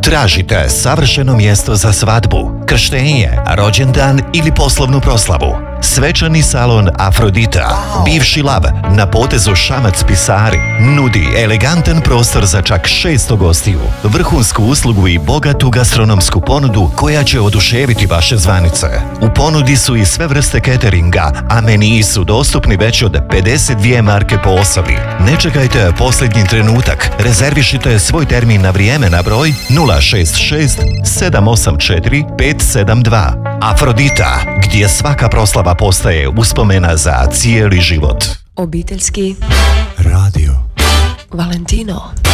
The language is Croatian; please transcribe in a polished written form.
Tražite savršeno mjesto za svadbu, krštenje, rođendan ili poslovnu proslavu. Svečani salon Afrodita, bivši Lav, na potezu Šamac-Pisari, nudi elegantan prostor za čak 600 gostiju, vrhunsku uslugu i bogatu gastronomsku ponudu koja će oduševiti vaše zvanice. U ponudi su i sve vrste cateringa, a meniji su dostupni već od 52 marke po osobi. Ne čekajte posljednji trenutak, rezervišite svoj termin na vrijeme na broj 066 784 572. Afrodita, gdje svaka proslava postaje uspomena za cijeli život. Obiteljski radio Valentino.